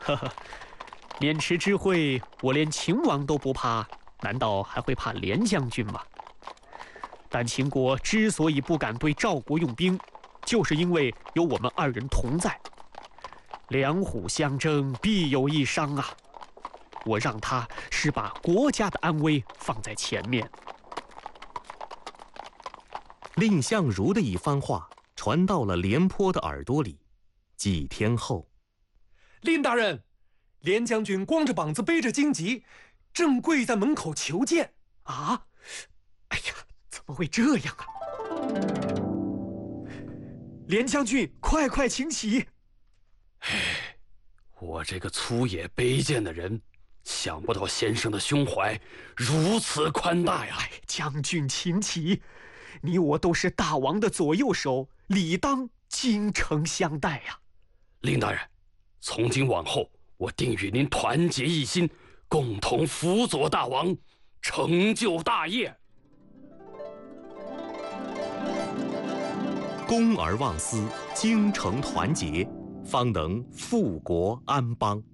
呵呵，渑池之会，我连秦王都不怕，难道还会怕连将军吗？但秦国之所以不敢对赵国用兵，就是因为有我们二人同在。两虎相争，必有一伤啊！我让他是把国家的安危放在前面。 蔺相如的一番话传到了廉颇的耳朵里。几天后， 蔺大人，连将军光着膀子背着荆棘，正跪在门口求见啊！哎呀，怎么会这样啊？连将军，快请起！ 我这个粗野卑贱的人，想不到先生的胸怀如此宽大呀！ 将军请起，你我都是大王的左右手，理当精诚相待呀。 蔺大人，从今往后，我定与您团结一心，共同辅佐大王，成就大业。 公而忘私，精诚团结，方能富国安邦。